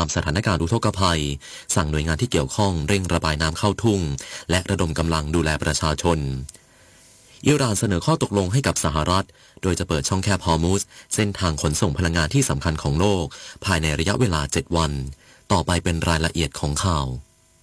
ามสถานการณ์อุทกภัยสั่งหน่วยงานที่เกี่ยวข้องเร่งระบายน้ำเข้าทุ่งและระดมกำลังดูแลประชาชนอิหร่านเสนอข้อตกลงให้กับสหรัฐโดยจะเปิดช่องแคบฮอร์มุซเส้นทางขนส่งพลังงานที่สำคัญของโลกภายในระยะเวลา7 วันต่อไปเป็นรายละเอียดของข่าว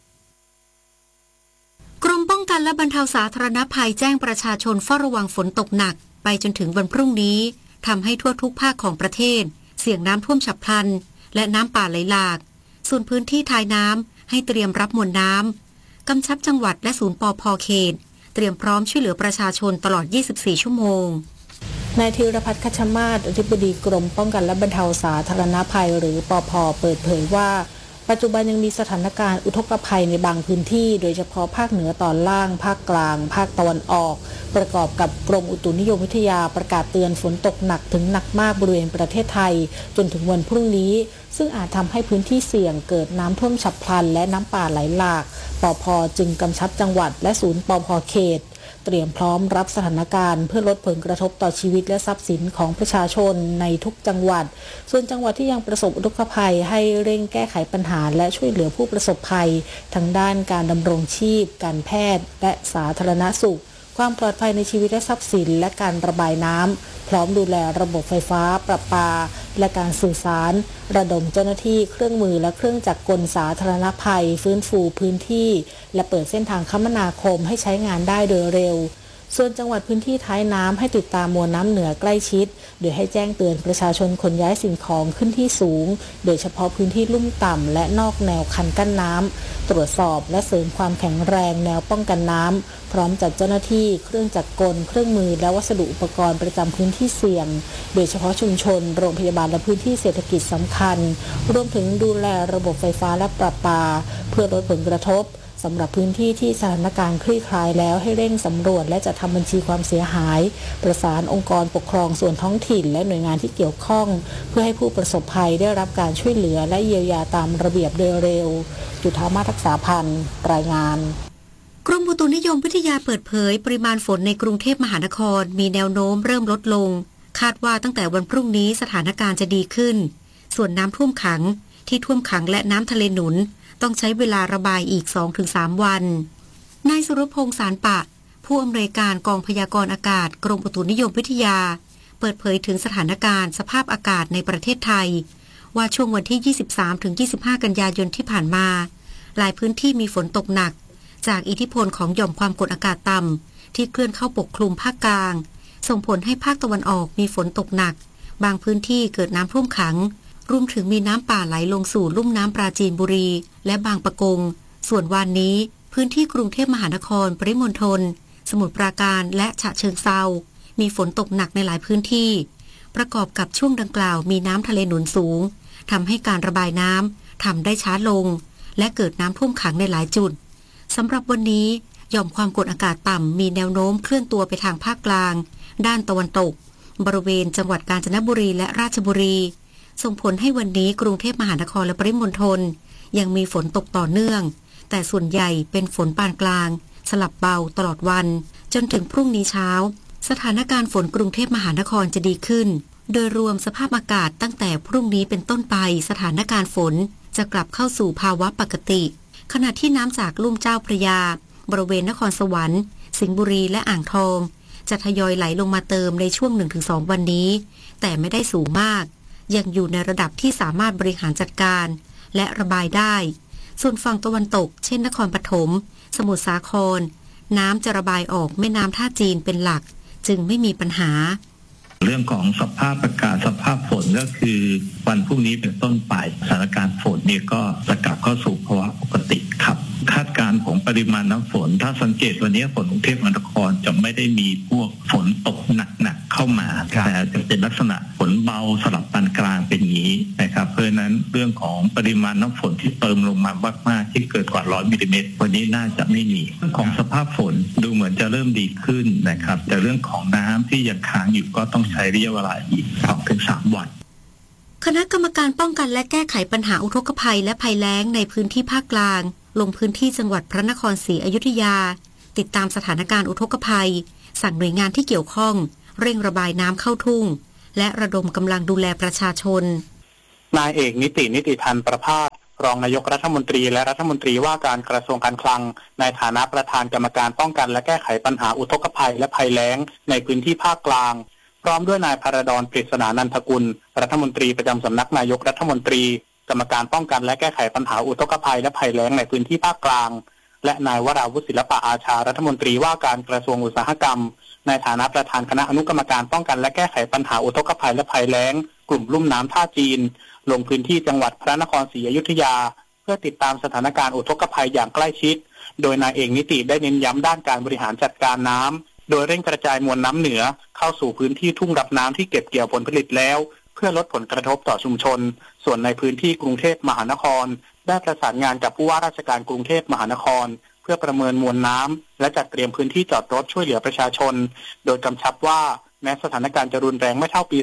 กรมป้องกันและบรรเทาสาธารณภัยแจ้งประชาชนเฝ้าระวังฝนตกหนักไปจนถึงวันพรุ่งนี้ทำให้ทั่วทุกภาคของประเทศเสี่ยงน้ำท่วมฉับพลันและน้ำป่าไหลหลากส่วนพื้นที่ท้ายน้ำให้เตรียมรับมวลน้ำกำชับจังหวัดและศูนย์ปภ.เขตเตรียมพร้อมช่วยเหลือประชาชนตลอด24 ชั่วโมงนายธีรพัฒน์ คัชมาศอธิบดีกรมป้องกันและบรรเทาสาธารณภัยหรือปภ.เปิดเผยว่าปัจจุบันยังมีสถานการณ์อุทกภัยในบางพื้นที่โดยเฉพาะภาคเหนือตอนล่างภาคกลางภาคตะวันออกประกอบกับกรมอุตุนิยมวิทยาประกาศเตือนฝนตกหนักถึงหนักมากบริเวณประเทศไทยจนถึงวันพรุ่งนี้ซึ่งอาจทำให้พื้นที่เสี่ยงเกิดน้ำท่วมฉับพลันและน้ำป่าไหลหลากปภ.จึงกำชับจังหวัดและศูนย์ปภ.เขตเตรียมพร้อมรับสถานการณ์เพื่อลดผลกระทบต่อชีวิตและทรัพย์สินของประชาชนในทุกจังหวัดส่วนจังหวัดที่ยังประสบอุทกภัยให้เร่งแก้ไขปัญหาและช่วยเหลือผู้ประสบภัยทั้งด้านการดำรงชีพการแพทย์และสาธารณสุขความปลอดภัยในชีวิตและทรัพย์สินและการระบายน้ำพร้อมดูแลระบบไฟฟ้าประปาและการสื่อสารระดมเจ้าหน้าที่เครื่องมือและเครื่องจักรกลสาธารณภัยฟื้นฟูพื้นที่และเปิดเส้นทางคมนาคมให้ใช้งานได้โดยเร็วส่วนจังหวัดพื้นที่ท้ายน้ำให้ติดตามมวลน้ำเหนือใกล้ชิดโดยให้แจ้งเตือนประชาชนขนย้ายสิ่งของขึ้นที่สูงโดยเฉพาะพื้นที่ลุ่มต่ำและนอกแนวคันกั้นน้ำตรวจสอบและเสริมความแข็งแรงแนวป้องกันน้ำพร้อมจัดเจ้าหน้าที่เครื่องจักรกลเครื่องมือและวัสดุอุปกรณ์ประจำพื้นที่เสี่ยงโดยเฉพาะชุมชนโรงพยาบาลและพื้นที่เศรษฐกิจสำคัญรวมถึงดูแลระบบไฟฟ้าและประปาเพื่อลดผลกระทบสำหรับพื้นที่ที่สถานการณ์คลี่คลายแล้วให้เร่งสำรวจและจัดทำบัญชีความเสียหายประสานองค์กรปกครองส่วนท้องถิ่นและหน่วยงานที่เกี่ยวข้องเพื่อให้ผู้ประสบภัยได้รับการช่วยเหลือและเยียวยาตามระเบียบโดยเร็วจุฑามาศ รักษาพันธ์รายงานกรมอุตุนิยมวิทยาเปิดเผยปริมาณฝนในกรุงเทพมหานครมีแนวโน้มเริ่มลดลงคาดว่าตั้งแต่วันพรุ่งนี้สถานการณ์จะดีขึ้นส่วนน้ำท่วมขังที่ท่วมขังและน้ำทะเลหนุนต้องใช้เวลาระบายอีก 2-3 วันนายสุรพงษ์สารปะผู้อำนวยการกองพยากรณ์อากาศกรมอุตุนิยมวิทยาเปิดเผยถึงสถานการณ์สภาพอากาศในประเทศไทยว่าช่วงวันที่ 23-25 กันยายนที่ผ่านมาหลายพื้นที่มีฝนตกหนักจากอิทธิพลของหย่อมความกดอากาศต่ำที่เคลื่อนเข้าปกคลุมภาคกลางส่งผลให้ภาคตะวันออกมีฝนตกหนักบางพื้นที่เกิดน้ำท่วมขังรวมถึงมีน้ำป่าไหลลงสู่ลุ่มน้ำปราจีนบุรีและบางปะกงส่วนวันนี้พื้นที่กรุงเทพมหานครปริมณฑลสมุทรปราการและฉะเชิงเทรามีฝนตกหนักในหลายพื้นที่ประกอบกับช่วงดังกล่าวมีน้ำทะเลหนุนสูงทำให้การระบายน้ำทำได้ช้าลงและเกิดน้ำท่วมขังในหลายจุดสำหรับวันนี้หย่อมความกดอากาศต่ำมีแนวโน้มเคลื่อนตัวไปทางภาคกลางด้านตะวันตกบริเวณจังหวัดกาญจนบุรีและราชบุรีส่งผลให้วันนี้กรุงเทพมหานครและปริมณฑลยังมีฝนตกต่อเนื่องแต่ส่วนใหญ่เป็นฝนปานกลางสลับเบาตลอดวันจนถึงพรุ่งนี้เช้าสถานการณ์ฝนกรุงเทพมหานครจะดีขึ้นโดยรวมสภาพอากาศตั้งแต่พรุ่งนี้เป็นต้นไปสถานการณ์ฝนจะกลับเข้าสู่ภาวะปกติขณะที่น้ำจากลุ่มเจ้าพระยาบริเวณนครสวรรค์สิงห์บุรีและอ่างทองจะทยอยไหลลงมาเติมในช่วง 1-2 วันนี้แต่ไม่ได้สูงมากยังอยู่ในระดับที่สามารถบริหารจัดการและระบายได้ส่วนฝั่งตะวันตกเช่นนครปฐมสมุทรสาครน้ำจะระบายออกแม่น้ำท่าจีนเป็นหลักจึงไม่มีปัญหาเรื่องของสภาพอากาศสภาพฝนก็คือวันพรุ่งนี้เป็นต้นไปสถานการณ์ฝนเนี่ยก็จะกลับเข้าสู่ภาวะปกติครับคาดการณ์ของปริมาณน้ำฝนถ้าสังเกตวันนี้ฝนกรุงเทพมหานครจะไม่ได้มีพวกฝนตกหนักๆเข้ามาแต่จะเป็นลักษณะฝนเบาสลับปานกลางเป็นอย่างนี้นะครับเพราะฉะนั้นเรื่องของปริมาณน้ำฝนที่เติมลงมามากๆที่เกิดกว่า100 มิลลิเมตรวันนี้น่าจะไม่มีเรื่องของสภาพฝนดูเหมือนจะเริ่มดีขึ้นนะครับแต่เรื่องของน้ำที่ยังค้างอยู่ก็ต้องใช้ระยะเวลาอีก 2-3 วันคณะกรรมการป้องกันและแก้ไขปัญหาอุทกภัยและภัยแล้งในพื้นที่ภาคกลางลงพื้นที่จังหวัดพระนครศรีอยุธยาติดตามสถานการณ์อุทกภัยสั่งหน่วยงานที่เกี่ยวข้องเร่งระบายน้ำเข้าทุ่งและระดมกำลังดูแลประชาชนนายเอกนิติพันธ์ประภาสรองนายกรัฐมนตรีและรัฐมนตรีว่าการกระทรวงการคลังในฐานะประธานกรรมการป้องกันและแก้ไขปัญหาอุทกภัยและภัยแล้งในพื้นที่ภาคกลางพร้อมด้วยนายภารดร ปริศนานันทกุลรัฐมนตรีประจำสำนักนายกรัฐมนตรีกรรมการป้องกันและแก้ไขปัญหาอุทกภัยและภัยแล้งในพื้นที่ภาคกลางและนายวราวุฒิศิลปะอาชารัฐมนตรีว่าการกระทรวงอุตสาหกรรมในฐานะประธานคณะอนุกรรมการป้องกันและแก้ไขปัญหาอุทกภัยและภัยแล้งกลุ่มลุ่มน้ำท่าจีนลงพื้นที่จังหวัดพระนครศรีอยุธยาเพื่อติดตามสถานการณ์อุทกภัยอย่างใกล้ชิดโดยนายเอกนิติได้เน้นย้ำด้านการบริหารจัดการน้ำโดยเร่งกระจายมวลน้ำเหนือเข้าสู่พื้นที่ทุ่งรับน้ำที่เก็บเกี่ยวผลผลิตแล้วเพื่อลดผลกระทบต่อชุมชนส่วนในพื้นที่กรุงเทพมหานครได้ประสานงานกับผู้ว่าราชการกรุงเทพมหานครเพื่อประเมินมวลน้ำและจัดเตรียมพื้นที่จอดรถช่วยเหลือประชาชนโดยกำชับว่าแม้สถานการณ์จะรุนแรงไม่เท่าปี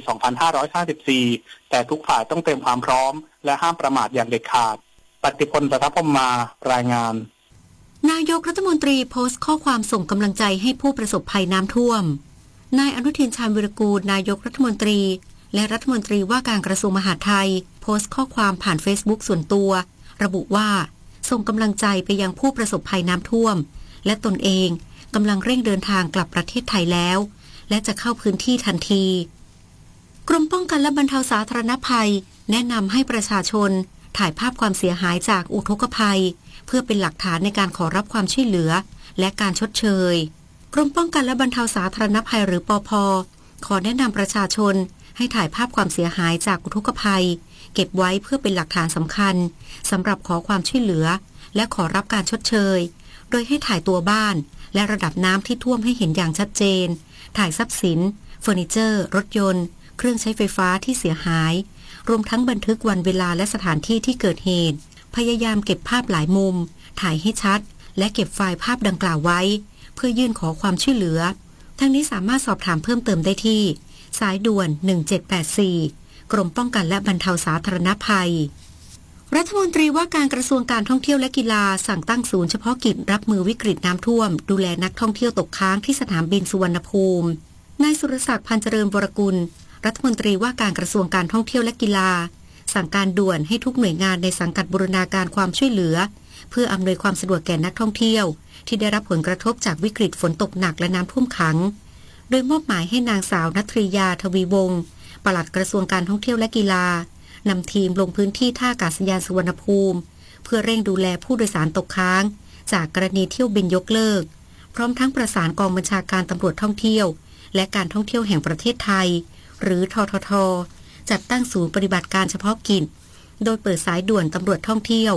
2554 แต่ทุกฝ่ายต้องเตรียมความพร้อมและห้ามประมาทอย่างเด็ดขาดปฏิพล ประทับพรหมมารายงานนายกรัฐมนตรีโพสต์ข้อความส่งกำลังใจให้ผู้ประสบภัยน้ำท่วมนายอนุทินชาญวิรากูลนายกรัฐมนตรีและรัฐมนตรีว่าการกระทรวงมหาดไทยโพสต์ข้อความผ่าน Facebook ส่วนตัวระบุว่าส่งกำลังใจไปยังผู้ประสบภัยน้ำท่วมและตนเองกำลังเร่งเดินทางกลับประเทศไทยแล้วและจะเข้าพื้นที่ทันทีกรมป้องกันและบรรเทาสาธารณภัยแนะนำให้ประชาชนถ่ายภาพความเสียหายจากอุทกภัยเพื่อเป็นหลักฐานในการขอรับความช่วยเหลือและการชดเชยกรมป้องกันและบรรเทาสาธารณภัยหรือปภ.ขอแนะนำประชาชนให้ถ่ายภาพความเสียหายจากอุทกภัยเก็บไว้เพื่อเป็นหลักฐานสำคัญสำหรับขอความช่วยเหลือและขอรับการชดเชยโดยให้ถ่ายตัวบ้านและระดับน้ำที่ท่วมให้เห็นอย่างชัดเจนถ่ายทรัพย์สินเฟอร์นิเจอร์รถยนต์เครื่องใช้ไฟฟ้าที่เสียหายรวมทั้งบันทึกวันเวลาและสถานที่ที่เกิดเหตุพยายามเก็บภาพหลายมุมถ่ายให้ชัดและเก็บไฟล์ภาพดังกล่าวไว้เพื่อยื่นขอความช่วยเหลือทั้งนี้สามารถสอบถามเพิ่มเติมได้ที่สายด่วน1784กรมป้องกันและบรรเทาสาธารณภัยรัฐมนตรีว่าการกระทรวงการท่องเที่ยวและกีฬาสั่งตั้งศูนย์เฉพาะกิจรับมือวิกฤตน้ำท่วมดูแลนักท่องเที่ยวตกค้างที่สนามบินสุวรรณภูมินายสุรศักดิ์พันเจริญวรกุลรัฐมนตรีว่าการกระทรวงการท่องเที่ยวและกีฬาสั่งการด่วนให้ทุกหน่วยงานในสังกัดบูรณาการความช่วยเหลือเพื่ออำนวยความสะดวกแก่นักท่องเที่ยวที่ได้รับผลกระทบจากวิกฤตฝนตกหนักและน้ำท่วมขังโดยมอบหมายให้นางสาวณัฐรียาทวีวงศ์ปลัดกระทรวงการท่องเที่ยวและกีฬานำทีมลงพื้นที่ท่าอากาศยานสุวรรณภูมิเพื่อเร่งดูแลผู้โดยสารตกค้างจากกรณีเที่ยวบินยกเลิกพร้อมทั้งประสานกองบัญชาการตำรวจท่องเที่ยวและการท่องเที่ยวแห่งประเทศไทยหรือททท.จัดตั้งศูนย์ปฏิบัติการเฉพาะกิจโดยเปิดสายด่วนตำรวจท่องเที่ยว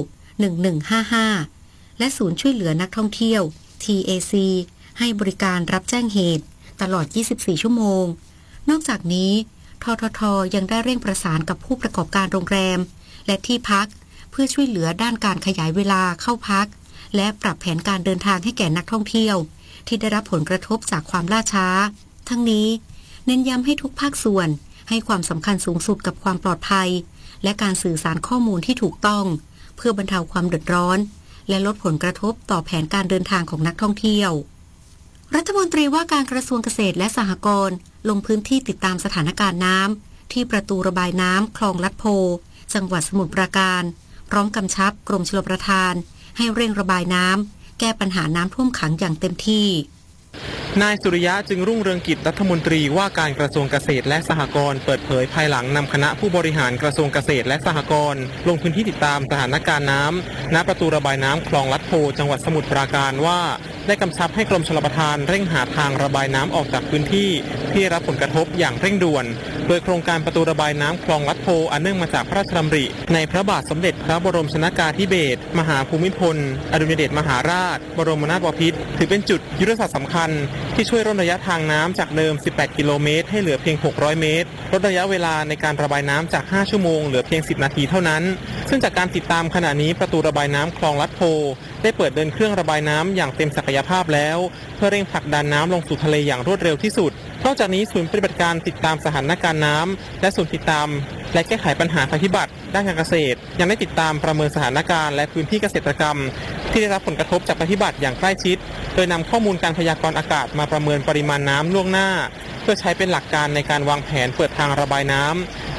1155และศูนย์ช่วยเหลือนักท่องเที่ยว TAC ให้บริการรับแจ้งเหตุตลอด24ชั่วโมงนอกจากนี้ททท.ยังได้เร่งประสานกับผู้ประกอบการโรงแรมและที่พักเพื่อช่วยเหลือด้านการขยายเวลาเข้าพักและปรับแผนการเดินทางให้แก่นักท่องเที่ยวที่ได้รับผลกระทบจากความล่าช้าทั้งนี้เน้นย้ำให้ทุกภาคส่วนให้ความสำคัญสูงสุดกับความปลอดภัยและการสื่อสารข้อมูลที่ถูกต้องเพื่อบรรเทาความเดือดร้อนและลดผลกระทบต่อแผนการเดินทางของนักท่องเที่ยวรัฐมนตรีว่าการกระทรวงเกษตรและสหกรณ์ลงพื้นที่ติดตามสถานการณ์น้ำที่ประตูระบายน้ำคลองลัดโพจังหวัดสมุทรปราการพร้อมกำชับกรมชลประทานให้เร่งระบายน้ำแก้ปัญหาน้ำท่วมขังอย่างเต็มที่นายสุริยะจึงรุ่งเรืองกิจรัฐมนตรีว่าการกระทรวงเกษตรและสหกรณ์เปิดเผยภายหลังนำคณะผู้บริหารกระทรวงเกษตรและสหกรณ์ลงพื้นที่ติดตามสถานการณ์น้ำณประตูระบายน้ำคลองลัดโพจังหวัดสมุทรปราการว่าได้กำชับให้กรมชลประทานเร่งหาทางระบายน้ำออกจากพื้นที่ที่ได้รับผลกระทบอย่างเร่งด่วนโดยโครงการประตูระบายน้ำคลองลัดโพอันเนื่องมาจากพระราชดำริในพระบาทสมเด็จพระบรมชนกาธิเบศรมหาภูมิพลอดุลยเดชมหาราชบรมนาถบพิตรถือเป็นจุดยุทธศาสตร์สำคัญที่ช่วยลดระยะทางน้ำจากเดิม18กิโลเมตรให้เหลือเพียง600เมตรลดระยะเวลาในการระบายน้ำจาก5ชั่วโมงเหลือเพียง10นาทีเท่านั้นซึ่งจากการติดตามขณะนี้ประตูระบายน้ำคลองลัดโพได้เปิดเดินเครื่องระบายน้ำอย่างเต็มศักยภาพแล้วเพื่อเร่งผลักดันน้ำลงสู่ทะเลอย่างรวดเร็วที่สุดนอกจากนี้ศูนย์ปฏิบัติการติดตามสถานการณ์น้ำและศูนย์ติดตามและแก้ไขปัญหาภัยพิบัติด้านการเกษตรยังได้ติดตามประเมินสถานการณ์และพื้นที่เกษตรกรรมที่ได้รับผลกระทบจากภัยพิบัติอย่างใกล้ชิดโดยนำข้อมูลการพยากรณ์อากาศมาประเมินปริมาณน้ำล่วงหน้าเพื่อใช้เป็นหลักการในการวางแผนเปิดทางระบายน้ำ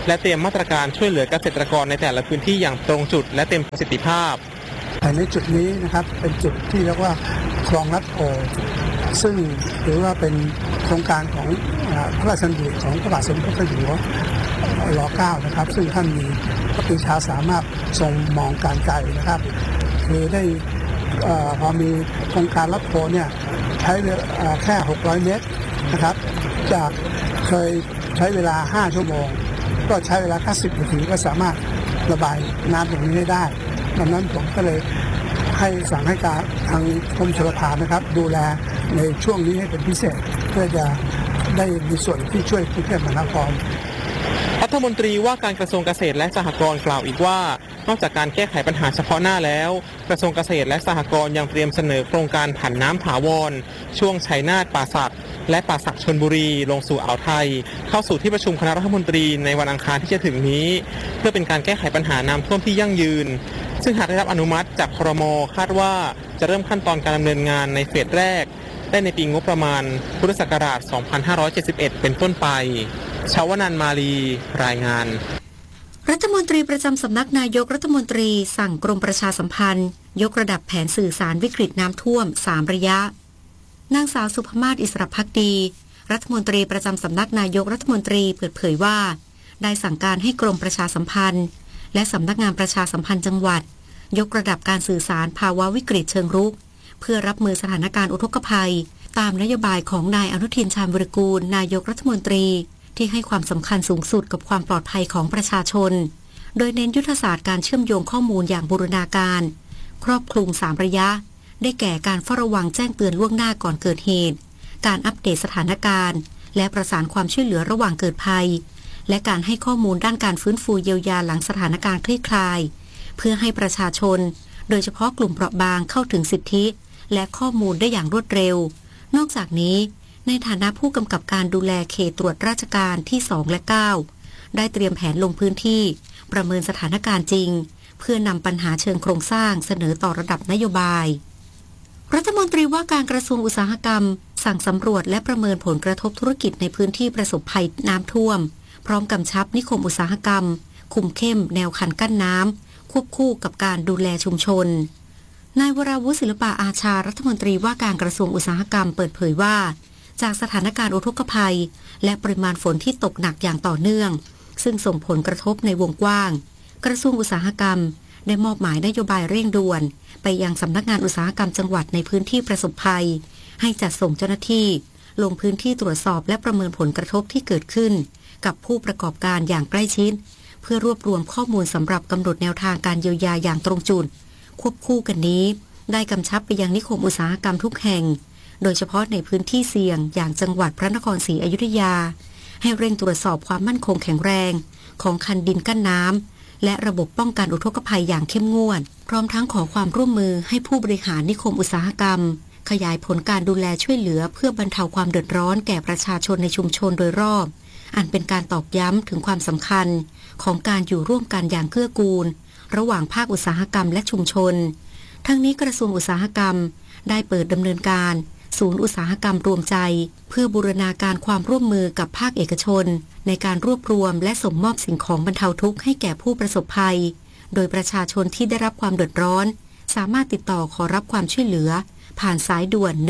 และเตรียมมาตรการช่วยเหลือเกษตรกรในแต่ละพื้นที่อย่างตรงจุดและเต็มประสิทธิภาพแต่ในจุดนี้นะครับเป็นจุดที่เรียกว่าคลองลัดโพซึ่งถือว่าเป็นโครงการของพระราชดำริของพระบาทสมเด็จพระเจ้าอยู่หัวร.9 นะครับซึ่งท่านมีพระปรีชาสามารถทรงมองการไกลนะครับคือได้พอมีโครงการลัดโพเนี่ยใช้แค่600 เมตรนะครับจากเคยใช้เวลา5 ชั่วโมงก็ใช้เวลาแค่10 นาทีก็สามารถระบายน้ำตรงนี้ได้ดังนั้นผมก็เลยให้สั่งให้การทางกรมชลประทานนะครับดูแลในช่วงนี้ให้เป็นพิเศษเพื่อจะได้มีส่วนที่ช่วยกรุงเทพมหานครรัฐมนตรีว่าการกระทรวงเกษตรและสหกรณ์กล่าวอีกว่านอกจากการแก้ไขปัญหาเฉพาะหน้าแล้วกระทรวงเกษตรและสหกรณ์ยังเตรียมเสนอโครงการผันน้ำถาวรช่วงชัยนาทป่าสักและป่าสักชลบุรีลงสู่อ่าวไทยเข้าสู่ที่ประชุมคณะรัฐมนตรีในวันอังคารที่จะถึงนี้เพื่อเป็นการแก้ไขปัญหาน้ำท่วมที่ยั่งยืนซึ่งหากได้รับอนุมัติจากครม.คาดว่าจะเริ่มขั้นตอนการดำเนินงานในเฟสแรกได้ในปีงบประมาณพุทธศักราช 2571 เป็นต้นไปชาวนันท์มาลีรายงานรัฐมนตรีประจำสำนักนายกรัฐมนตรีสั่งกรมประชาสัมพันธ์ยกระดับแผนสื่อสารวิกฤตน้ำท่วม3 ระยะนางสาวสุภมาศ อิสรภักดีรัฐมนตรีประจำสำนักนายกรัฐมนตรีเปิดเผยว่าได้สั่งการให้กรมประชาสัมพันธ์และสำนักงานประชาสัมพันธ์จังหวัดยกระดับการสื่อสารภาวะวิกฤตเชิงรุกเพื่อรับมือสถานการณ์อุทกภัยตามนโยบายของนายอนุทิน ชาญวิรากูลนายกรัฐมนตรีที่ให้ความสำคัญสูงสุดกับความปลอดภัยของประชาชนโดยเน้นยุทธศาสตร์การเชื่อมโยงข้อมูลอย่างบูรณาการครอบคลุม3 ระยะได้แก่การเฝ้าระวังแจ้งเตือนล่วงหน้าก่อนเกิดเหตุการอัปเดตสถานการณ์และประสานความช่วยเหลือระหว่างเกิดภัยและการให้ข้อมูลด้านการฟื้นฟูเยียวยาหลังสถานการณ์คลี่คลายเพื่อให้ประชาชนโดยเฉพาะกลุ่มเปราะบางเข้าถึงสิทธิและข้อมูลได้อย่างรวดเร็วนอกจากนี้ในฐานะผู้กำกับการดูแลเขตตรวจราชการที่2 และ 9ได้เตรียมแผนลงพื้นที่ประเมินสถานการณ์จริงเพื่อนำปัญหาเชิงโครงสร้างเสนอต่อระดับนโยบายรัฐมนตรีว่าการกระทรวงอุตสาหกรรมสั่งสำรวจและประเมินผลกระทบธุรกิจในพื้นที่ประสบภัยน้ำท่วมพร้อมกำชับนิคมอุตสาหกรรมคุมเข้มแนวคันกั้นน้ำควบคู่กับการดูแลชุมชนนายวราวุฒิศิลปะอาชารัฐมนตรีว่าการกระทรวงอุตสาหกรรมเปิดเผยว่าจากสถานการณ์อุทกภัยและปริมาณฝนที่ตกหนักอย่างต่อเนื่องซึ่งส่งผลกระทบในวงกว้างกระทรวงอุตสาหกรรมได้มอบหมายนโยบายเร่งด่วนไปยังสำนักงานอุตสาหกรรมจังหวัดในพื้นที่ประสบภัยให้จัดส่งเจ้าหน้าที่ลงพื้นที่ตรวจสอบและประเมินผลกระทบที่เกิดขึ้นกับผู้ประกอบการอย่างใกล้ชิดเพื่อรวบรวมข้อมูลสำหรับกำหนดแนวทางการเยียวยาอย่างตรงจุดควบคู่กันนี้ได้กำชับไปยังนิคมอุตสาหกรรมทุกแห่งโดยเฉพาะในพื้นที่เสี่ยงอย่างจังหวัดพระนครศรีอยุธยาให้เร่งตรวจสอบความมั่นคงแข็งแรงของคันดินกั้นน้ำและระบบป้องกันอุทกภัยอย่างเข้มงวดพร้อมทั้งขอความร่วมมือให้ผู้บริหารนิคมอุตสาหกรรมขยายผลการดูแลช่วยเหลือเพื่อบรรเทาความเดือดร้อนแก่ประชาชนในชุมชนโดยรอบอันเป็นการตอกย้ำถึงความสำคัญของการอยู่ร่วมกันอย่างเกื้อกูลระหว่างภาคอุตสาหกรรมและชุมชนทั้งนี้กระทรวงอุตสาหกรรมได้เปิดดำเนินการศูนย์อุตสาหกรรมรวมใจเพื่อบูรณาการความร่วมมือกับภาคเอกชนในการรวบรวมและส่งมอบสิ่งของบรรเทาทุกข์ให้แก่ผู้ประสบภัยโดยประชาชนที่ได้รับความเดือดร้อนสามารถติดต่อขอรับความช่วยเหลือผ่านสายด่วน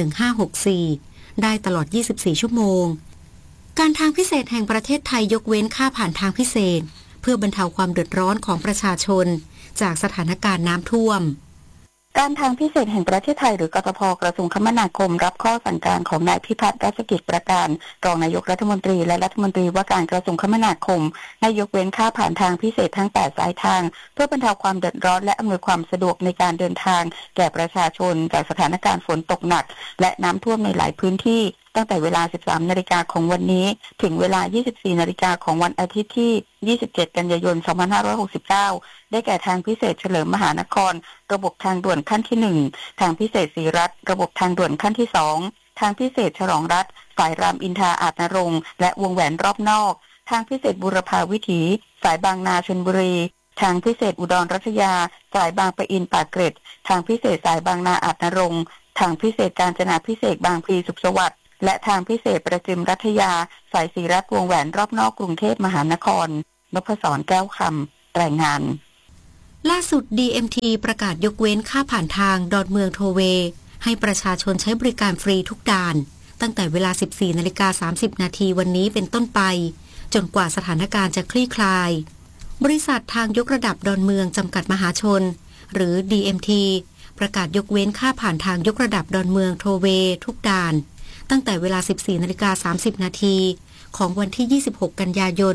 1564ได้ตลอด24 ชั่วโมงการทางพิเศษแห่งประเทศไทยยกเว้นค่าผ่านทางพิเศษเพื่อบรรเทาความเดือดร้อนของประชาชนจากสถานการณ์น้ำท่วมการทางพิเศษแห่งประเทศไทยหรือกทพ.กระทรวงคมนาคมรับข้อสั่งการของนายพิพัฒน์รัชกิจประการรองนายกรัฐมนตรีและรัฐมนตรีว่าการกระทรวงคมนาคมให้ยกเว้นค่าผ่านทางพิเศษทั้ง8สายทางเพื่อบรรเทาความเดือดร้อนและอำนวยความสะดวกในการเดินทางแก่ประชาชนจากสถานการณ์ฝนตกหนักและน้ำท่วมในหลายพื้นที่ตั้งแต่เวลา 13 นาฬิกาของวันนี้ถึงเวลา 24 นาฬิกาของวันอาทิตย์ที่ 27 กันยายน 2569 ได้แก่ทางพิเศษเฉลิมมหานครระบบทางด่วนขั้นที่ 1 ทางพิเศษศรีรัตน์ระบบทางด่วนขั้นที่ 2 ทางพิเศษฉลองรัฐสายรามอินทราอาจนรงค์และวงแหวนรอบนอกทางพิเศษบูรพาวิถีสายบางนาชลบุรีทางพิเศษอุดรรัชยาสายบางปะอินปากเกร็ดทางพิเศษสายบางนาอาจนรงค์ทางพิเศษกาญจนาภิเษกบางพลีสุขสวัสดิ์และทางพิเศษประจิมรัฐยาสายศรีรัตน์วงแหวนรอบนอกกรุงเทพมหานครนพศรแก้วคำรายงานล่าสุด DMT ประกาศยกเว้นค่าผ่านทางดอนเมืองโทเวย์ให้ประชาชนใช้บริการฟรีทุกด่านตั้งแต่เวลา 14:30 น.วันนี้เป็นต้นไปจนกว่าสถานการณ์จะคลี่คลายบริษัททางยกระดับดอนเมืองจำกัดมหาชนหรือ DMT ประกาศยกเว้นค่าผ่านทางยกระดับดอนเมืองโทเวย์ทุกด่านตั้งแต่เวลา 14:30 น.ของวันที่ 26 กันยายน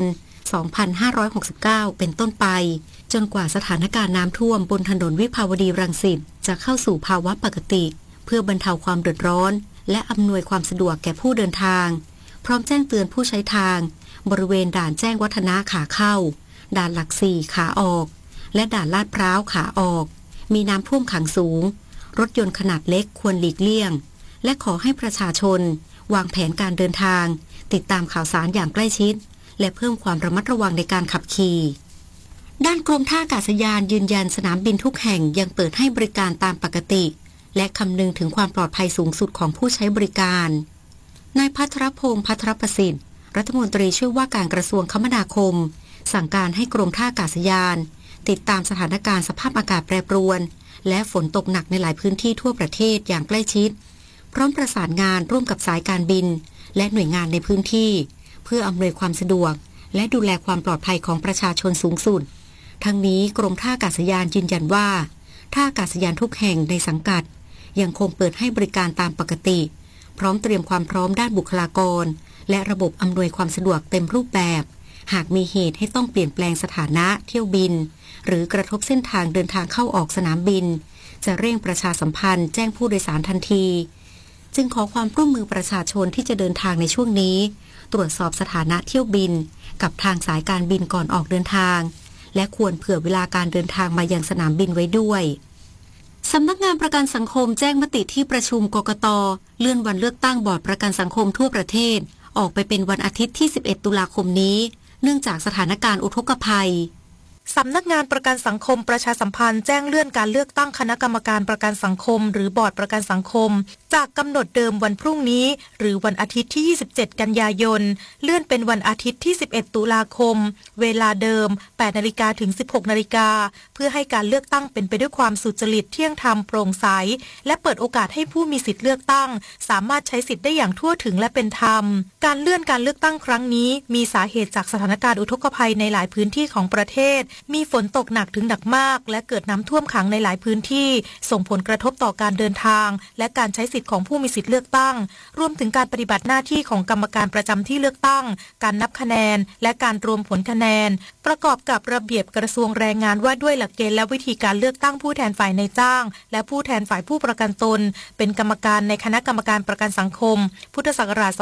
2569 เป็นต้นไปจนกว่าสถานการณ์น้ำท่วมบนถนนวิภาวดีรังสิตจะเข้าสู่ภาวะปกติเพื่อบรรเทาความเดือดร้อนและอำนวยความสะดวกแก่ผู้เดินทางพร้อมแจ้งเตือนผู้ใช้ทางบริเวณด่านแจ้งวัฒนะขาเข้าด่านหลัก4ขาออกและด่านลาดพร้าวขาออกมีน้ำท่วมขังสูงรถยนต์ขนาดเล็กควรหลีกเลี่ยงและขอให้ประชาชนวางแผนการเดินทางติดตามข่าวสารอย่างใกล้ชิดและเพิ่มความระมัดระวังในการขับขี่ด้านกรมท่าอากาศยานยืนยันสนามบินทุกแห่งยังเปิดให้บริการตามปกติและคำนึงถึงความปลอดภัยสูงสุดของผู้ใช้บริการนายภัทรพงษ์ภัทรประสิทธิ์รัฐมนตรีช่วยว่าการกระทรวงคมนาคมสั่งการให้กรมท่าอากาศยานติดตามสถานการณ์สภาพอากาศแปรปรวนและฝนตกหนักในหลายพื้นที่ทั่วประเทศอย่างใกล้ชิดพร้อมประสานงานร่วมกับสายการบินและหน่วยงานในพื้นที่เพื่ออำนวยความสะดวกและดูแลความปลอดภัยของประชาชนสูงสุดทั้งนี้กรมท่าอากาศยานยืนยันว่าท่าอากาศยานทุกแห่งในสังกัดยังคงเปิดให้บริการตามปกติพร้อมเตรียมความพร้อมด้านบุคลากรและระบบอำนวยความสะดวกเต็มรูปแบบหากมีเหตุให้ต้องเปลี่ยนแปลงสถานะเที่ยวบินหรือกระทบเส้นทางเดินทางเข้าออกสนามบินจะเร่งประชาสัมพันธ์แจ้งผู้โดยสารทันทีจึงขอความร่วมมือประชาชนที่จะเดินทางในช่วงนี้ตรวจสอบสถานะเที่ยวบินกับทางสายการบินก่อนออกเดินทางและควรเผื่อเวลาการเดินทางมายังสนามบินไว้ด้วยสำนักงานประกันสังคมแจ้งมติที่ประชุมกกต.เลื่อนวันเลือกตั้งบอร์ดประกันสังคมทั่วประเทศออกไปเป็นวันอาทิตย์ที่ 11 ตุลาคมนี้เนื่องจากสถานการณ์อุทกภัยสำนักงานประกันสังคมประชาสัมพันธ์แจ้งเลื่อนการเลือกตั้งคณะกรรมการประกันสังคมหรือบอร์ดประกันสังคมจากกำหนดเดิมวันพรุ่งนี้หรือวันอาทิตย์ที่ 27 กันยายนเลื่อนเป็นวันอาทิตย์ที่ 11 ตุลาคมเวลาเดิม 8 นาฬิกาถึง 16 นาฬิกาเพื่อให้การเลือกตั้งเป็นไปด้วยความสุจริตเที่ยงธรรมโปร่งใสและเปิดโอกาสให้ผู้มีสิทธิเลือกตั้งสามารถใช้สิทธิ์ได้อย่างทั่วถึงและเป็นธรรมการเลื่อนการเลือกตั้งครั้งนี้มีสาเหตุจากสถานการณ์อุทกภัยในหลายพื้นที่ของประเทศมีฝนตกหนักถึงหนักมากและเกิดน้ำท่วมขังในหลายพื้นที่ส่งผลกระทบต่อการเดินทางและการใช้สิทธิ์ของผู้มีสิทธิเลือกตั้งรวมถึงการปฏิบัติหน้าที่ของกรรมการประจำที่เลือกตั้งการนับคะแนนและการรวมผลคะแนนประกอบกับระเบียบกระทรวงแรงงานว่าด้วยหลักเกณฑ์และวิธีการเลือกตั้งผู้แทนฝ่ายนายจ้างและผู้แทนฝ่ายผู้ประกันตนเป็นกรรมการในคณะกรรมการประกันสังคมพุทธศักราช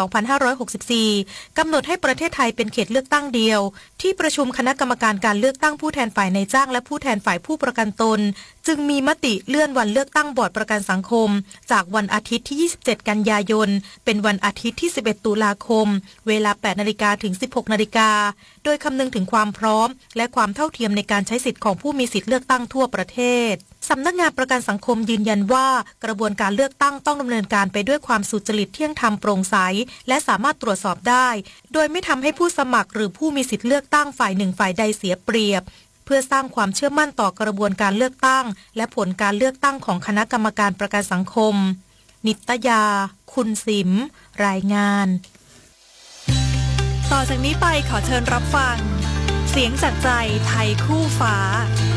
2564 กำหนดให้ประเทศไทยเป็นเขตเลือกตั้งเดียวที่ประชุมคณะกรรมการการเลือกตั้งผู้แทนฝ่ายนายจ้างและผู้แทนฝ่ายผู้ประกันตนจึงมีมติเลื่อนวันเลือกตั้งบอร์ดประกันสังคมจากวันอาทิตย์ที่ 27 กันยายนเป็นวันอาทิตย์ที่ 11 ตุลาคมเวลา 8 นาฬิกาถึง 16 นาฬิกาโดยคำนึงถึงความพร้อมและความเท่าเทียมในการใช้สิทธิ์ของผู้มีสิทธิเลือกตั้งทั่วประเทศสำนักงานประกันสังคมยืนยันว่ากระบวนการเลือกตั้งต้องดำเนินการไปด้วยความสุจริตเที่ยงธรรมโปร่งใสและสามารถตรวจสอบได้โดยไม่ทำให้ผู้สมัครหรือผู้มีสิทธิเลือกตั้งฝ่ายหนึ่งฝ่ายใดเสียเปรียบเพื่อสร้างความเชื่อมั่นต่อกระบวนการเลือกตั้งและผลการเลือกตั้งของคณะกรรมการประกันสังคมนิตยาคุณสิมรายงานต่อจากนี้ไปขอเชิญรับฟังเสียงจากใจไทยคู่ฟ้า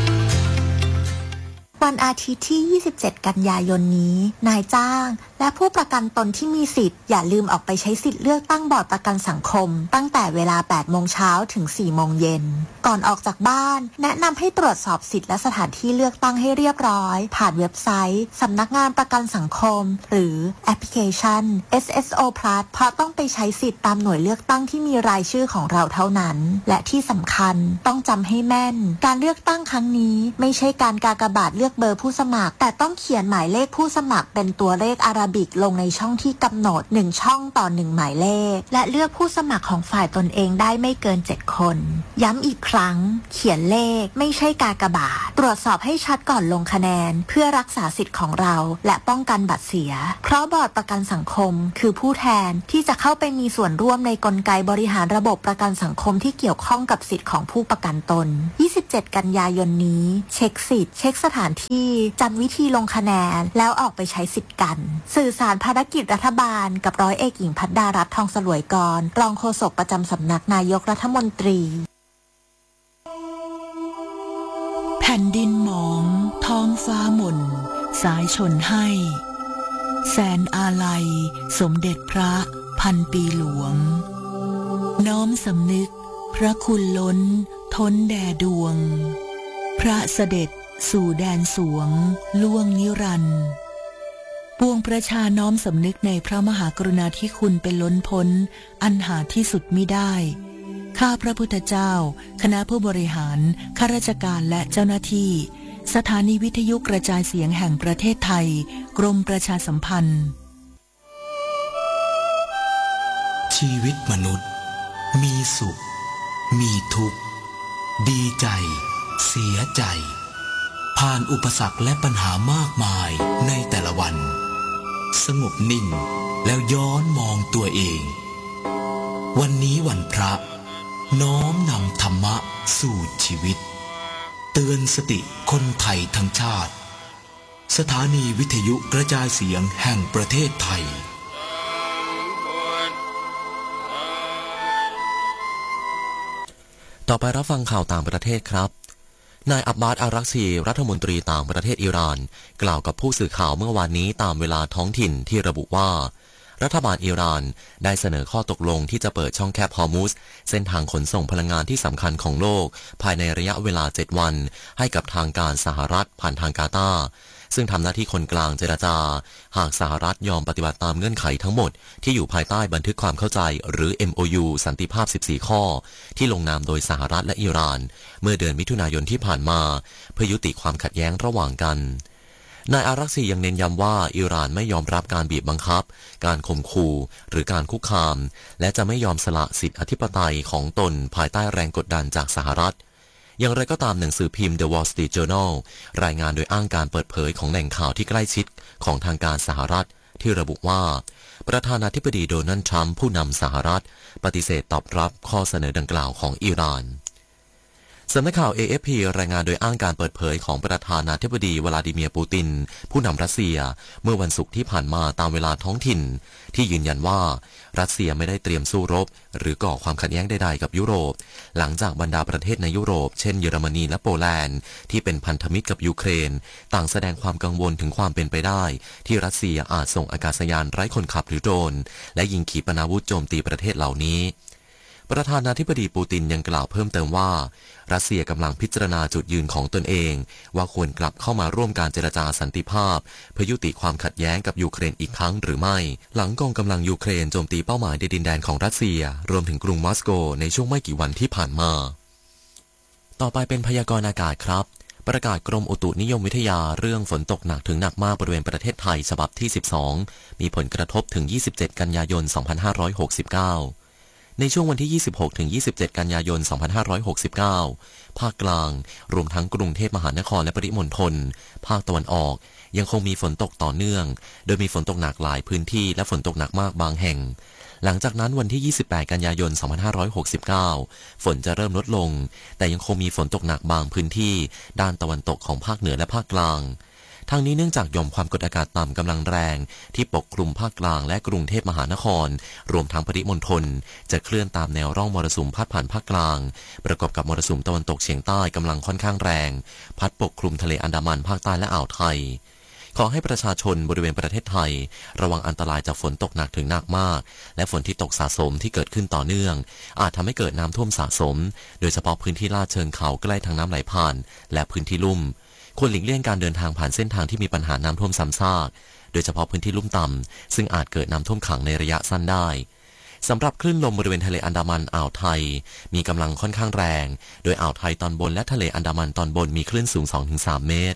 วันอาทิตย์ที่ 27 กันยายนนี้นายจ้างและผู้ประกันตนที่มีสิทธิ์อย่าลืมออกไปใช้สิทธิ์เลือกตั้งบอร์ดประกันสังคมตั้งแต่เวลา 8 โมงเช้าถึง 4 โมงเย็นก่อนออกจากบ้านแนะนำให้ตรวจสอบสิทธิ์และสถานที่เลือกตั้งให้เรียบร้อยผ่านเว็บไซต์สำนักงานประกันสังคมหรือแอปพลิเคชัน SSO Plus เพราะต้องไปใช้สิทธิ์ตามหน่วยเลือกตั้งที่มีรายชื่อของเราเท่านั้นและที่สำคัญต้องจำให้แม่นการเลือกตั้งครั้งนี้ไม่ใช่การกากบาทเลือกเบอร์ผู้สมัครแต่ต้องเขียนหมายเลขผู้สมัครเป็นตัวเลขอาราบิกลงในช่องที่กำหนด1ช่องต่อ1หมายเลขและเลือกผู้สมัครของฝ่ายตนเองได้ไม่เกิน7คนย้ำอีกครั้งเขียนเลขไม่ใช่กากบาทตรวจสอบให้ชัดก่อนลงคะแนนเพื่อรักษาสิทธิ์ของเราและป้องกันบัตรเสียเพราะบอร์ดประกันสังคมคือผู้แทนที่จะเข้าไปมีส่วนร่วมในกลไกบริหารระบบประกันสังคมที่เกี่ยวข้องกับสิทธิ์ของผู้ประกันตน27กันยายนนี้เช็คสิทธิ์เช็คสถานที่จำวิธีลงคะแนนแล้วออกไปใช้สิทธิ์กันสื่อสารภารกิจรัฐบาลกับร้อยเอกหญิงพัฒดารัตน์ทองสลวยกรรองโฆษกประจำสำนักนายกรัฐมนตรีแผ่นดินหมองท้องฟ้าหม่นสายชนให้แสนอาลัยสมเด็จพระพันปีหลวงน้อมสำนึกพระคุณล้นท้นแด่ดวงพระเสด็จสู่แดนสวงล่วงนิรันดร์ปวงประชาน้อมสำนึกในพระมหากรุณาธิคุณเป็นล้นพ้นอันหาที่สุดมิได้ข้าพระพุทธเจ้าคณะผู้บริหารข้าราชการและเจ้าหน้าที่สถานีวิทยุกระจายเสียงแห่งประเทศไทยกรมประชาสัมพันธ์ชีวิตมนุษย์มีสุขมีทุกข์ดีใจเสียใจผ่านอุปสรรคและปัญหามากมายในแต่ละวันสงบนิ่งแล้วย้อนมองตัวเองวันนี้วันพระน้อมนำธรรมะสู่ชีวิตเตือนสติคนไทยทั้งชาติสถานีวิทยุกระจายเสียงแห่งประเทศไทยต่อไปรับฟังข่าวต่างประเทศครับนายอับบาส อารักชีรัฐมนตรีต่างประเทศอิหร่านกล่าวกับผู้สื่อข่าวเมื่อวานนี้ตามเวลาท้องถิ่นที่ระบุว่ารัฐบาลอิหร่านได้เสนอข้อตกลงที่จะเปิดช่องแคบฮอร์มุซเส้นทางขนส่งพลังงานที่สำคัญของโลกภายในระยะเวลา7วันให้กับทางการสหรัฐผ่านทางกาตาร์ซึ่งทำหน้าที่คนกลางเจรจาหากสหรัฐยอมปฏิบัติตามเงื่อนไขทั้งหมดที่อยู่ภายใต้บันทึกความเข้าใจหรือ MOU สันติภาพ14ข้อที่ลงนามโดยสหรัฐและอิหร่านเมื่อเดือนมิถุนายนที่ผ่านมาเพื่อยุติความขัดแย้งระหว่างกันนายอารักชียังเน้นย้ำว่าอิหร่านไม่ยอมรับการบีบบังคับการข่มขู่หรือการคุกคามและจะไม่ยอมสละสิทธิอธิปไตยของตนภายใต้แรงกดดันจากสหรัฐอย่างไรก็ตามหนังสือพิมพ์ The Wall Street Journal รายงานโดยอ้างการเปิดเผยของแหล่งข่าวที่ใกล้ชิดของทางการสหรัฐที่ระบุว่าประธานาธิบดีโดนัลด์ทรัมป์ผู้นำสหรัฐปฏิเสธตอบรับข้อเสนอดังกล่าวของอิหร่านสำนักข่าว AFP รายงานโดยอ้างการเปิดเผยของประธานาธิบดีวลาดิเมียร์ปูตินผู้นำรัสเซียเมื่อวันศุกร์ที่ผ่านมาตามเวลาท้องถิ่นที่ยืนยันว่ารัสเซียไม่ได้เตรียมสู้รบหรือก่อความขัดแย้งใดๆกับยุโรปหลังจากบรรดาประเทศในยุโรปเช่นเยอรมนีและโปแลนด์ที่เป็นพันธมิตรกับยูเครนต่างแสดงความกังวลถึงความเป็นไปได้ที่รัสเซียอาจส่งอากาศยานไร้คนขับหรือโดรนและยิงขีปนาวุธโจมตีประเทศเหล่านี้ประธานาธิบดีปูตินยังกล่าวเพิ่มเติมว่ารัสเซียกำลังพิจารณาจุดยืนของตนเองว่าควรกลับเข้ามาร่วมการเจรจาสันติภาพเพื่อยุติความขัดแย้งกับยูเครนอีกครั้งหรือไม่หลังกองกำลังยูเครนโจมตีเป้าหมายในดินแดนของรัสเซียรวมถึงกรุงมอสโกในช่วงไม่กี่วันที่ผ่านมาต่อไปเป็นพยากรณ์อากาศครับประกาศกรมอุตุนิยมวิทยาเรื่องฝนตกหนักถึงหนักมากบริเวณประเทศไทยฉบับที่12มีผลกระทบถึง27กันยายน2569ในช่วงวันที่26ถึง27กันยายน2569ภาคกลางรวมทั้งกรุงเทพมหานครและปริมณฑลภาคตะวันออกยังคงมีฝนตกต่อเนื่องโดยมีฝนตกหนักหลายพื้นที่และฝนตกหนักมากบางแห่งหลังจากนั้นวันที่28กันยายน2569ฝนจะเริ่มลดลงแต่ยังคงมีฝนตกหนักบางพื้นที่ด้านตะวันตกของภาคเหนือและภาคกลางทางนี้เนื่องจากหย่อมความกดอากาศต่ำกำลังแรงที่ปกคลุมภาคกลางและกรุงเทพมหานครรวมทั้งปริมณฑลจะเคลื่อนตามแนวร่องมรสุมพัดผ่านภาคกลางประกอบกับมรสุมตะวันตกเฉียงใต้กำลังค่อนข้างแรงพัดปกคลุมทะเลอันดามันภาคใต้และอ่าวไทยขอให้ประชาชนบริเวณประเทศไทยระวังอันตรายจากฝนตกหนักถึงหนักมากและฝนที่ตกสะสมที่เกิดขึ้นต่อเนื่องอาจทำให้เกิดน้ำท่วมสะสมโดยเฉพาะพื้นที่ลาดเชิงเขาใกล้ทางน้ำไหลผ่านและพื้นที่ลุ่มควรหลีกเลี่ยงการเดินทางผ่านเส้นทางที่มีปัญหาน้ำท่วมซ้ำซากโดยเฉพาะพื้นที่ลุ่มต่ำซึ่งอาจเกิดน้ำท่วมขังในระยะสั้นได้สำหรับคลื่นลมบริเวณทะเลอันดามันอ่าวไทยมีกำลังค่อนข้างแรงโดยอ่าวไทยตอนบนและทะเลอันดามันตอนบนมีคลื่นสูง 2-3 เมตร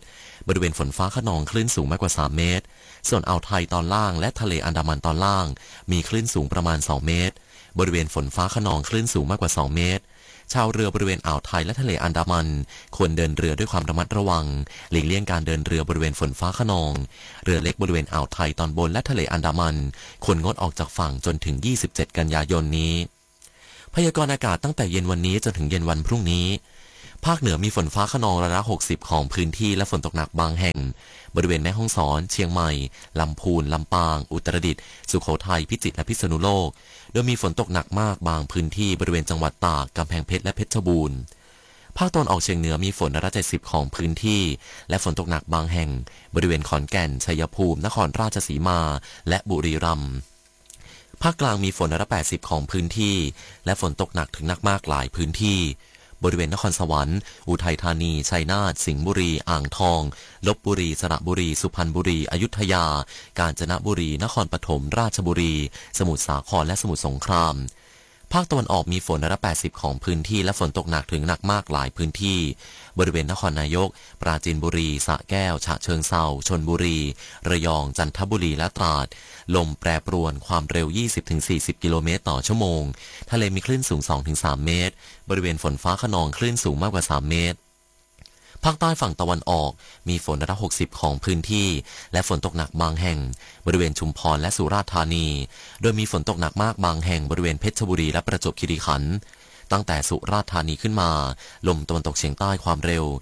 บริเวณฝนฟ้าคะนองคลื่นสูงมากกว่า3เมตรส่วนอ่าวไทยตอนล่างและทะเลอันดามันตอนล่างมีคลื่นสูงประมาณ2เมตรบริเวณฝนฟ้าคะนองคลื่นสูงมากกว่า2เมตรชาวเรือบริเวณอ่าวไทยและทะเลอันดามันควรเดินเรือด้วยความระมัดระวังหลีกเลี่ยงการเดินเรือบริเวณฝนฟ้าคะนองเรือเล็กบริเวณอ่าวไทยตอนบนและทะเลอันดามันควรงดออกจากฝั่งจนถึง27กันยายนนี้พยากรณ์อากาศตั้งแต่เย็นวันนี้จนถึงเย็นวันพรุ่งนี้ภาคเหนือมีฝนฟ้าคะนองร้อยละ60ของพื้นที่และฝนตกหนักบางแห่งบริเวณแม่ฮ่องสอนเชียงใหม่ลำพูนลำปางอุตรดิตถ์สุโขทัยพิจิตรและพิษณุโลกโดยมีฝนตกหนักมากบางพื้นที่บริเวณจังหวัดตากกำแพงเพชรและเพชรบูรณ์ภาคตะวันออกเฉียงเหนือมีฝนร้อยละ70ของพื้นที่และฝนตกหนักบางแห่งบริเวณขอนแก่นชัยภูมินครราชสีมาและบุรีรัมย์ภาคกลางมีฝนร้อยละ80ของพื้นที่และฝนตกหนักถึงหนักมากหลายพื้นที่บริเวณนครสวรรค์อุทัยธานีชัยนาทสิงห์บุรีอ่างทองลพบุรีสระบุรีสุพรรณบุรีอยุธยากาญจนบุรีนครปฐมราชบุรีสมุทรสาครและสมุทรสงครามภาคตะวันออกมีฝนร้อยละ80ของพื้นที่และฝนตกหนักถึงหนักมากหลายพื้นที่บริเวณนครนายกปราจีนบุรีสระแก้วฉะเชิงเทราชลบุรีระยองจันทบุรีและตราดลมแปรปรวนความเร็ว 20-40 กิโลเมตรต่อชั่วโมงทะเลมีคลื่นสูง 2-3 เมตรบริเวณฝนฟ้าคะนองคลื่นสูงมากกว่า3เมตรภาคใต้ฝั่งตะวันออกมีฝนร้อยละ60ของพื้นที่และฝนตกหนักบางแห่งบริเวณชุมพรและสุราษฎร์ธานีโดยมีฝนตกหนักมากบางแห่งบริเวณเพชรบุรีและประจวบคีรีขันธ์ตั้งแต่สุราษฎร์ธานีขึ้นมาลมตะวันตกเฉียงใต้ความเร็ว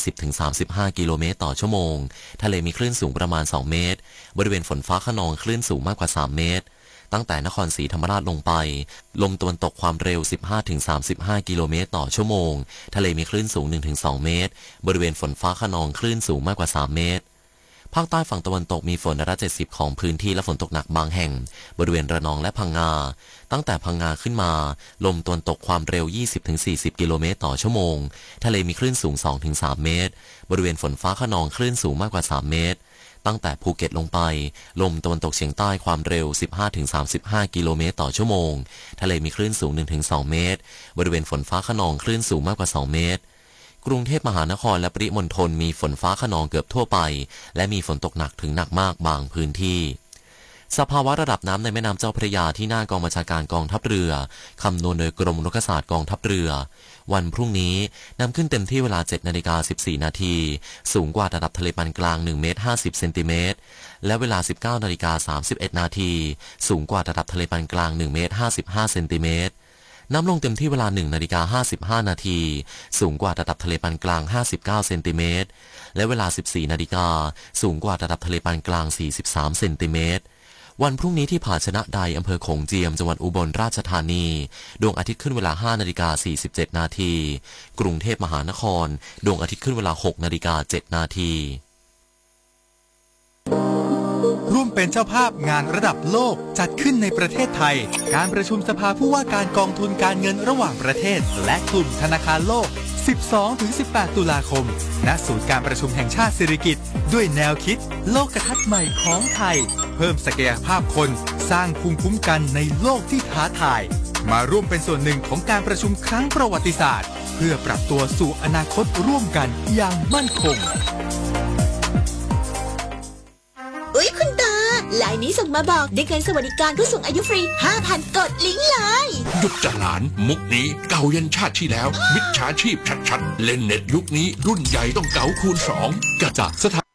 20-35 กิโลเมตรต่อชั่วโมงทะเลมีคลื่นสูงประมาณ2เมตรบริเวณฝนฟ้าคะนองคลื่นสูงมากกว่า3เมตรตั้งแต่นครศรีธรรมราชลงไปลมตะวันตกความเร็ว 15-35 กิโลเมตรต่อชั่วโมงทะเลมีคลื่นสูง 1-2 เมตรบริเวณฝนฟ้าคะนองคลื่นสูงมากกว่า3เมตรภาคใต้ฝั่งตะวันตกมีฝนร้อยละ70ของพื้นที่และฝนตกหนักบางแห่งบริเวณระนองและพังงาตั้งแต่พังงาขึ้นมาลมตะวันตกความเร็ว 20-40 กิโลเมตรต่อชั่วโมงทะเลมีคลื่นสูง 2-3 เมตรบริเวณฝนฟ้าคะนองคลื่นสูงมากกว่า3เมตรตั้งแต่ภูเก็ตลงไปลมตะวันตกเฉียงใต้ความเร็ว 15-35 กิโลเมตรต่อชั่วโมงทะเลมีคลื่นสูง 1-2 เมตรบริเวณฝนฟ้าคะนองคลื่นสูงมากกว่า2เมตรกรุงเทพมหานครและปริมณฑลมีฝนฟ้าคะนองเกือบทั่วไปและมีฝนตกหนักถึงหนักมากบางพื้นที่สภาวะระดับน้ำในแม่น้ำเจ้าพระยาที่หน้ากองบัญชาการกองทัพเรือคำนวณโดยกรมอุทกศาสตร์กองทัพเรือวันพรุ่งนี้นำขึ้นเต็มที่เวลา 7:14 นาทีสูงกว่าระดับทะเลปานกลาง1 เมตร 50 เซนติเมตรและเวลา 19:31 นาทีสูงกว่าระดับทะเลปานกลาง1 เมตร 55 เซนติเมตรน้ำลงเต็มที่เวลา 1:55 นาทีสูงกว่าระดับทะเลปานกลาง59 เซนติเมตรและเวลา 14 นาฬิกาสูงกว่าระดับทะเลปานกลาง43 เซนติเมตรวันพรุ่งนี้ที่ผาชนะใดอำเภอโขงเจียมจังหวัดอุบลราชธานีดวงอาทิตย์ขึ้นเวลา 5:47 นาทีกรุงเทพมหานครดวงอาทิตย์ขึ้นเวลา 6:07 นาทีร่วมเป็นเจ้าภาพงานระดับโลกจัดขึ้นในประเทศไทยการประชุมสภาผู้ว่าการกองทุนการเงินระหว่างประเทศและกลุ่มธนาคารโลก 12-18 ตุลาคมณศูนย์การประชุมแห่งชาติสิริกิติ์ด้วยแนวคิดโลกทัศน์ใหม่ของไทยเพิ่มศักยภาพคนสร้างภูมิคุ้มกันในโลกที่ท้าทายมาร่วมเป็นส่วนหนึ่งของการประชุมครั้งประวัติศาสตร์เพื่อปรับตัวสู่อนาคตร่วมกันอย่างมั่นคงคุณตาลายนี้ส่งมาบอกได้เงินสวัสดิการผู้สูงอายุฟรี 5,000 กดลิงก์เลยหยุดจะหลานมุกนี้เก่ายันชาติที่แล้วมิจฉาชีพชัดๆเล่นเน็ตยุคนี้รุ่นใหญ่ต้องเก๋าคูณ2กระจากสถาน